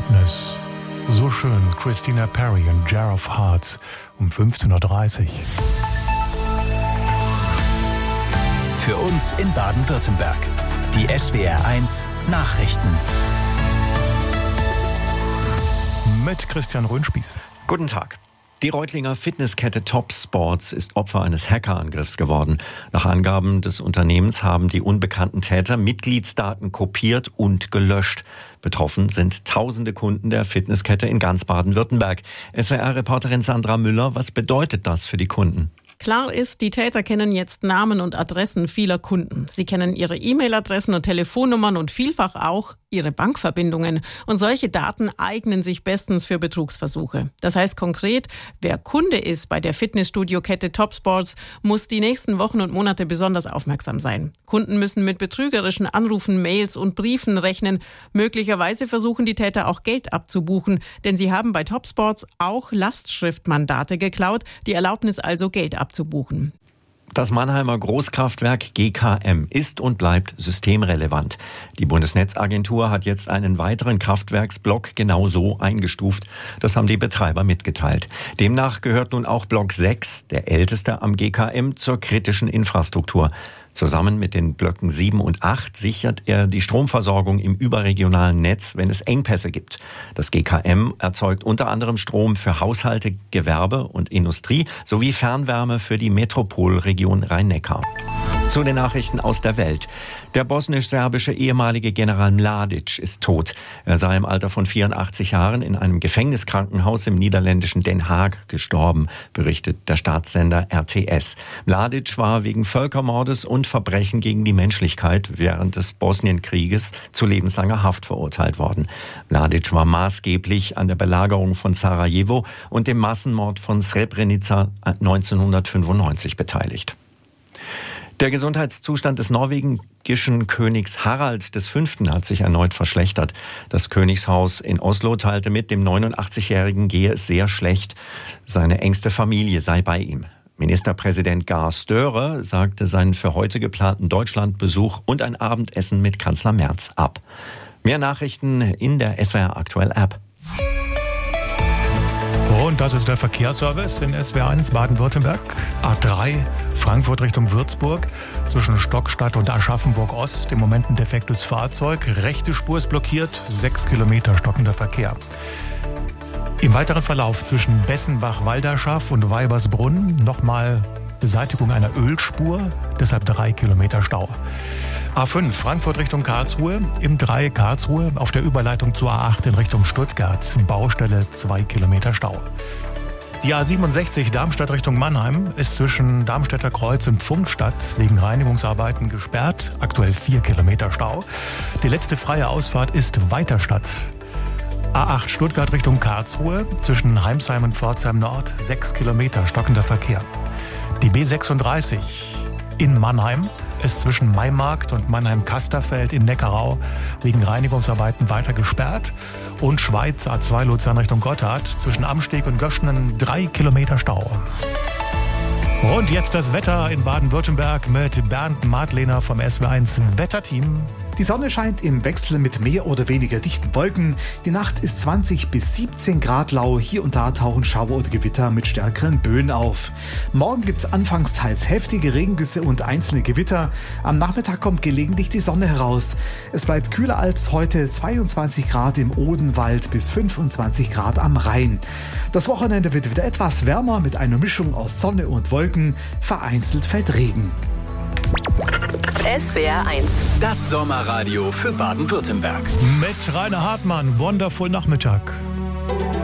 Erlebnis. So schön, Christina Perri und Jar of Hearts um 15.30 Uhr. Für uns in Baden-Württemberg. Die SWR1 Nachrichten. Mit Christian Röhnspieß. Guten Tag. Die Reutlinger Fitnesskette Top Sports ist Opfer eines Hackerangriffs geworden. Nach Angaben des Unternehmens haben die unbekannten Täter Mitgliedsdaten kopiert und gelöscht. Betroffen sind tausende Kunden der Fitnesskette in ganz Baden-Württemberg. SWR-Reporterin Sandra Müller, was bedeutet das für die Kunden? Klar ist, die Täter kennen jetzt Namen und Adressen vieler Kunden. Sie kennen ihre E-Mail-Adressen und Telefonnummern und vielfach auch ihre Bankverbindungen. Und solche Daten eignen sich bestens für Betrugsversuche. Das heißt konkret, wer Kunde ist bei der Fitnessstudio-Kette Top Sports, muss die nächsten Wochen und Monate besonders aufmerksam sein. Kunden müssen mit betrügerischen Anrufen, Mails und Briefen rechnen. Möglicherweise versuchen die Täter auch Geld abzubuchen, denn sie haben bei Top Sports auch Lastschriftmandate geklaut, die Erlaubnis also Geld abzubuchen. Das Mannheimer Großkraftwerk GKM ist und bleibt systemrelevant. Die Bundesnetzagentur hat jetzt einen weiteren Kraftwerksblock genauso eingestuft. Das haben die Betreiber mitgeteilt. Demnach gehört nun auch Block 6, der älteste am GKM, zur kritischen Infrastruktur. Zusammen mit den Blöcken 7 und 8 sichert er die Stromversorgung im überregionalen Netz, wenn es Engpässe gibt. Das GKM erzeugt unter anderem Strom für Haushalte, Gewerbe und Industrie sowie Fernwärme für die Metropolregion Rhein-Neckar. Zu den Nachrichten aus der Welt. Der bosnisch-serbische ehemalige General Mladic ist tot. Er sei im Alter von 84 Jahren in einem Gefängniskrankenhaus im niederländischen Den Haag gestorben, berichtet der Staatssender RTS. Mladic war wegen Völkermordes und Verbrechen gegen die Menschlichkeit während des Bosnienkrieges zu lebenslanger Haft verurteilt worden. Mladic war maßgeblich an der Belagerung von Sarajevo und dem Massenmord von Srebrenica 1995 beteiligt. Der Gesundheitszustand des norwegischen Königs Harald V. hat sich erneut verschlechtert. Das Königshaus in Oslo teilte mit, dem 89-Jährigen gehe es sehr schlecht. Seine engste Familie sei bei ihm. Ministerpräsident Gahr Støre sagte seinen für heute geplanten Deutschlandbesuch und ein Abendessen mit Kanzler Merz ab. Mehr Nachrichten in der SWR Aktuell App. Und das ist der Verkehrsservice in SWR1 Baden-Württemberg. A3 Frankfurt Richtung Würzburg. Zwischen Stockstadt und Aschaffenburg-Ost im Moment ein defektes Fahrzeug. Rechte Spur ist blockiert, 6 Kilometer stockender Verkehr. Im weiteren Verlauf zwischen Bessenbach-Walderschaff und Weibersbrunn nochmal Beseitigung einer Ölspur, deshalb 3 Kilometer Stau. A5 Frankfurt Richtung Karlsruhe, im 3 Karlsruhe auf der Überleitung zur A8 in Richtung Stuttgart, Baustelle 2 Kilometer Stau. Die A67 Darmstadt Richtung Mannheim ist zwischen Darmstädter Kreuz und Pfungstadt wegen Reinigungsarbeiten gesperrt, aktuell 4 Kilometer Stau. Die letzte freie Ausfahrt ist Weiterstadt. A8 Stuttgart Richtung Karlsruhe, zwischen Heimsheim und Pforzheim Nord, 6 Kilometer stockender Verkehr. Die B36 in Mannheim ist zwischen Maimarkt und Mannheim-Kasterfeld in Neckarau wegen Reinigungsarbeiten weiter gesperrt. Und Schweiz A2 Luzern Richtung Gotthard zwischen Amsteg und Göschenen 3 Kilometer Stau. Und jetzt das Wetter in Baden-Württemberg mit Bernd Madlener vom SW1 Wetterteam. Die Sonne scheint im Wechsel mit mehr oder weniger dichten Wolken. Die Nacht ist 20 bis 17 Grad lau. Hier und da tauchen Schauer oder Gewitter mit stärkeren Böen auf. Morgen gibt es anfangs teils heftige Regengüsse und einzelne Gewitter. Am Nachmittag kommt gelegentlich die Sonne heraus. Es bleibt kühler als heute, 22 Grad im Odenwald bis 25 Grad am Rhein. Das Wochenende wird wieder etwas wärmer mit einer Mischung aus Sonne und Wolken. Vereinzelt fällt Regen. SWR1. Das Sommerradio für Baden-Württemberg. Mit Rainer Hartmann, Wonderful Nachmittag.